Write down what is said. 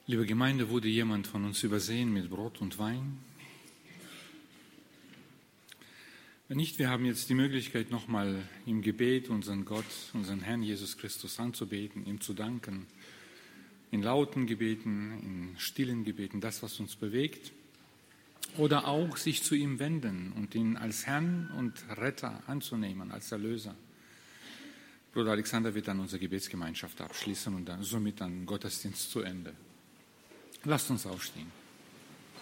Liebe Gemeinde, wurde jemand von uns übersehen mit Brot und Wein? Wenn nicht, wir haben jetzt die Möglichkeit, nochmal im Gebet unseren Gott, unseren Herrn Jesus Christus anzubeten, ihm zu danken, in lauten Gebeten, in stillen Gebeten, das, was uns bewegt, oder auch sich zu ihm wenden und ihn als Herrn und Retter anzunehmen, als Erlöser. Bruder Alexander wird dann unsere Gebetsgemeinschaft abschließen und dann somit dann Gottesdienst zu Ende. Lasst uns aufstehen.